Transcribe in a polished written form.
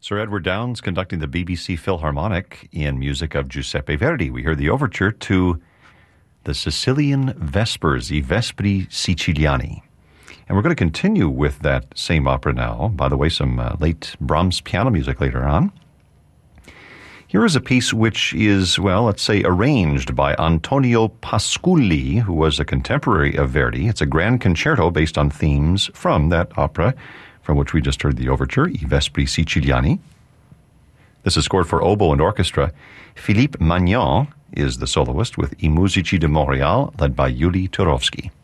Sir Edward Downes conducting the BBC Philharmonic in music of Giuseppe Verdi. We heard the overture to the Sicilian Vespers, I Vespri Siciliani. And we're going to continue with that same opera now. By the way, some late Brahms piano music later on. Here is a piece which is, well, let's say, arranged by Antonio Pasculli, who was a contemporary of Verdi. It's a grand concerto based on themes from that opera, from which we just heard the overture, I Vespri Siciliani. This is scored for oboe and orchestra. Philippe Magnan is the soloist with I Musici di Montréal, led by Yuli Turovsky.